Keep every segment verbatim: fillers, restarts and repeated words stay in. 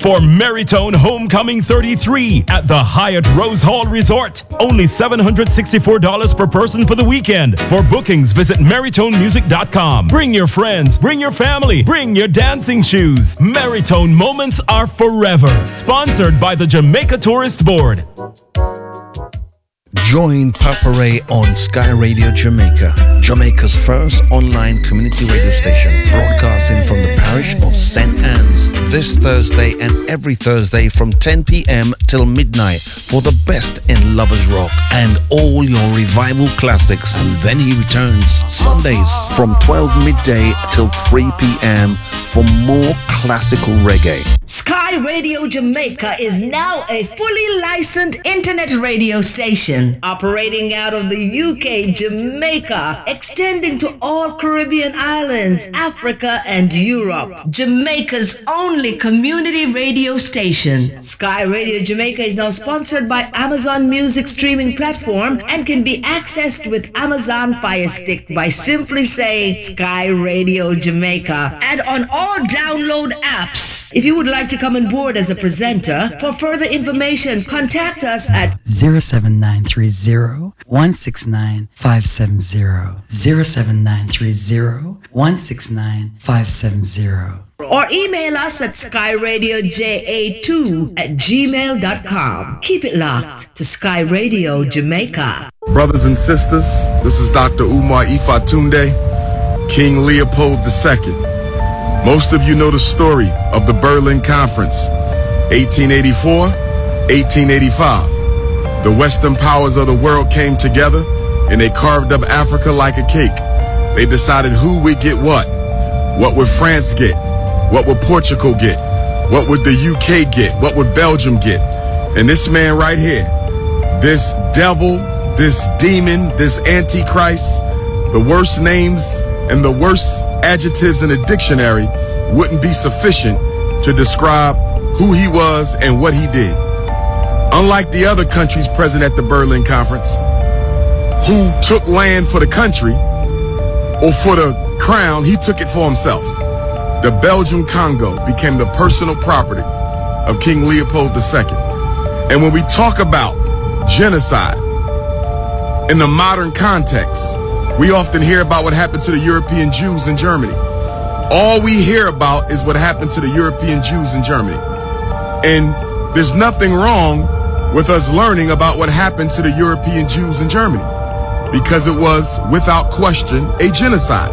for Maritone Homecoming thirty-three at the Hyatt Rose Hall Resort. Only seven hundred sixty-four dollars per person for the weekend. For bookings, visit maritone music dot com. Bring your friends, bring your family, bring your dancing shoes. Maritone moments are forever. Sponsored by the Jamaica Tourist Board. Join Papa Ray on Sky Radio Jamaica, Jamaica's first online community radio station, broadcasting from the parish of Saint Anne's this Thursday and every Thursday from ten p.m. till midnight for the best in lovers rock and all your revival classics. And then he returns Sundays from twelve midday till three p.m. for more classical reggae. Sky Radio Jamaica is now a fully licensed internet radio station operating out of the U K, Jamaica, extending to all Caribbean islands, Africa, and Europe. Jamaica's only community radio station. Sky Radio Jamaica is now sponsored by Amazon Music streaming platform and can be accessed with Amazon Fire Stick by simply saying Sky Radio Jamaica and on all download apps. If you would like to come on board as a presenter, for further information, contact us at zero seven nine three zero, one six nine, five seven zero, zero seven nine three zero, one six nine, five seven zero. Or email us at sky radio j a two at gmail dot com. Keep it locked to Sky Radio Jamaica. Brothers and sisters, this is Doctor Umar Ifatunde, King Leopold the Second. Most of you know the story of the Berlin Conference, eighteen eighty-four, eighteen eighty-five. The Western powers of the world came together and they carved up Africa like a cake. They decided who would get what. What would France get? What would Portugal get? What would the U K get? What would Belgium get? And this man right here, this devil, this demon, this antichrist, the worst names and the worst adjectives in a dictionary wouldn't be sufficient to describe who he was and what he did. Unlike the other countries present at the Berlin Conference, who took land for the country or for the crown, he took it for himself. The Belgian Congo became the personal property of King Leopold the Second. And when we talk about genocide in the modern context, we often hear about what happened to the European Jews in Germany. All we hear about is what happened to the European Jews in Germany. And there's nothing wrong with us learning about what happened to the European Jews in Germany, because it was, without question, a genocide.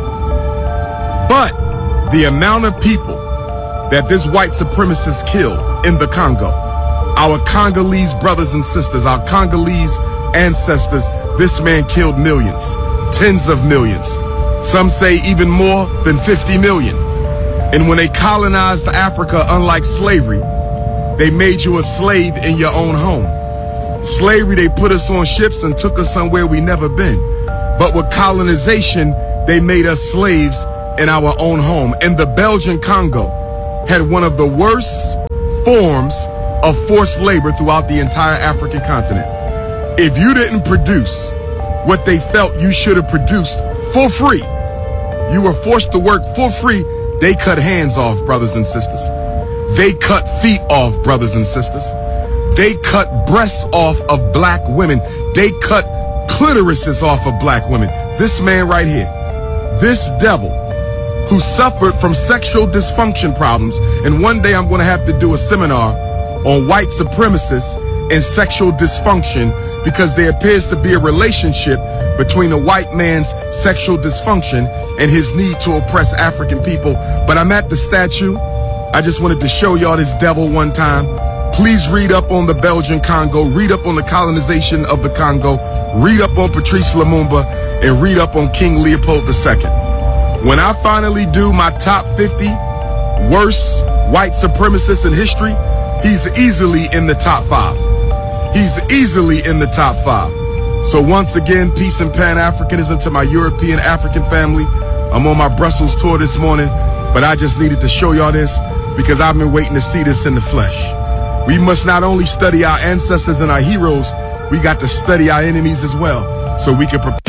But the amount of people that this white supremacist killed in the Congo, our Congolese brothers and sisters, our Congolese ancestors, this man killed millions. Tens of millions. Some say even more than fifty million. And when they colonized Africa, unlike slavery, they made you a slave in your own home. Slavery, they put us on ships and took us somewhere we never been. But with colonization, they made us slaves in our own home. And the Belgian Congo had one of the worst forms of forced labor throughout the entire African continent. If you didn't produce what they felt you should have produced for free, you were forced to work for free, they cut hands off, brothers and sisters. They cut feet off, brothers and sisters. They cut breasts off of black women. They cut clitorises off of black women. This man right here, this devil who suffered from sexual dysfunction problems, and one day I'm going to have to do a seminar on white supremacists and sexual dysfunction, because there appears to be a relationship between the white man's sexual dysfunction and his need to oppress African people. But I'm at the statue. I just wanted to show y'all this devil one time. Please read up on the Belgian Congo, read up on the colonization of the Congo, read up on Patrice Lumumba, and read up on King Leopold the Second. When I finally do my top fifty worst white supremacists in history, he's easily in the top five. He's easily in the top five. So once again, peace and Pan-Africanism to my European African family. I'm on my Brussels tour this morning, but I just needed to show y'all this because I've been waiting to see this in the flesh. We must not only study our ancestors and our heroes, we got to study our enemies as well, so we can prepare.